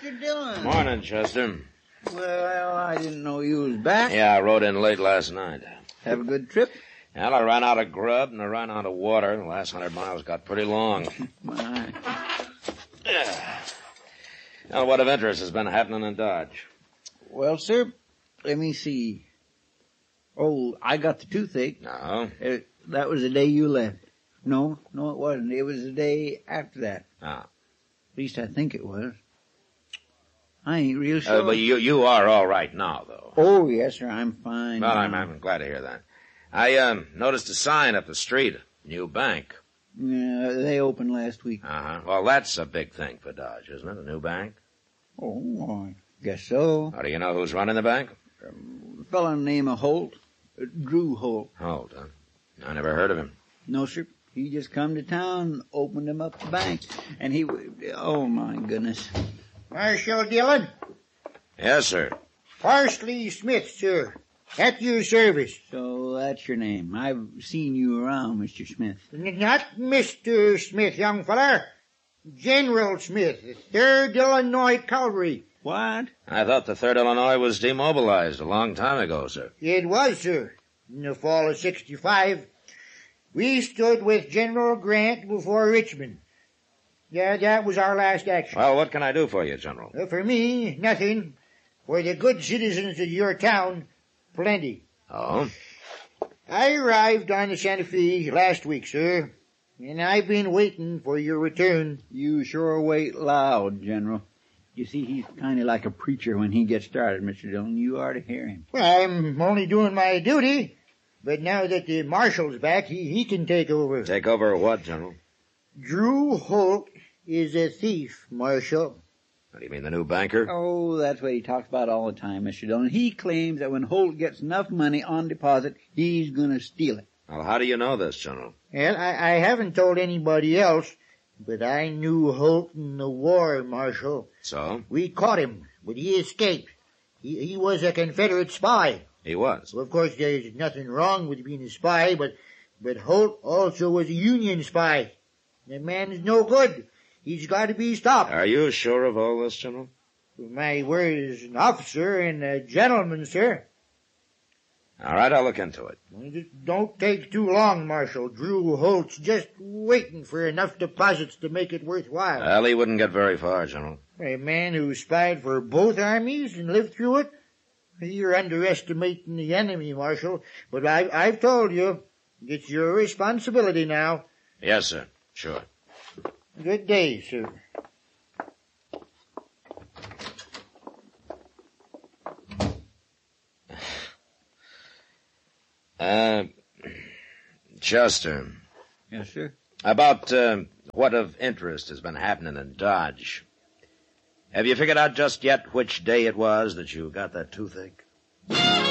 Mr. Dillon. Morning, Chester. Well, I didn't know you was back. Yeah, I rode in late last night. Have a good trip? Well, I ran out of grub and I ran out of water. The last 100 miles got pretty long. My. Well, what of interest has been happening in Dodge? Well, sir, let me see. Oh, I got the toothache. No. That was the day you left. No, it wasn't. It was the day after that. Ah. At least I think it was. I ain't real sure. But you are all right now, though. Oh, yes, sir. I'm fine. Well, I'm glad to hear that. I noticed a sign up the street. New bank. Yeah, they opened last week. Uh-huh. Well, that's a big thing for Dodge, isn't it? A new bank? Oh, I guess so. How do you know who's running the bank? A fellow named Holt. Drew Holt. Holt, huh? I never heard of him. No, sir. He just come to town, opened him up the bank, and he... Oh, my goodness. Marshal Dillon? Yes, sir. Parsley Smith, sir. At your service. So that's your name. I've seen you around, Mr. Smith. Not Mr. Smith, young feller. General Smith, 3rd Illinois Cavalry. What? I thought the 3rd Illinois was demobilized a long time ago, sir. It was, sir. In the fall of '65, we stood with General Grant before Richmond. Yeah, that was our last action. Well, what can I do for you, General? For me, nothing. For the good citizens of your town, plenty. Oh? I arrived on the Santa Fe last week, sir, and I've been waiting for your return. You sure wait loud, General. You see, he's kind of like a preacher when he gets started, Mr. Dillon. You ought to hear him. Well, I'm only doing my duty, but now that the marshal's back, he can take over. Take over what, General? Drew Holt is a thief, Marshal. What do you mean, the new banker? Oh, that's what he talks about all the time, Mr. Dillon. He claims that when Holt gets enough money on deposit, he's going to steal it. Well, how do you know this, General? Well, I haven't told anybody else, but I knew Holt in the war, Marshal. So? We caught him, but he escaped. He was a Confederate spy. He was. Well, of course, there's nothing wrong with being a spy, but Holt also was a Union spy. The man is no good. He's got to be stopped. Are you sure of all this, General? My word as an officer and a gentleman, sir. All right, I'll look into it. Just don't take too long, Marshal. Drew Holt's just waiting for enough deposits to make it worthwhile. Well, he wouldn't get very far, General. A man who spied for both armies and lived through it? You're underestimating the enemy, Marshal. But I've told you, it's your responsibility now. Yes, sir. Sure. Good day, sir. Chester. Yes, sir. About what of interest has been happening in Dodge. Have you figured out just yet which day it was that you got that toothache?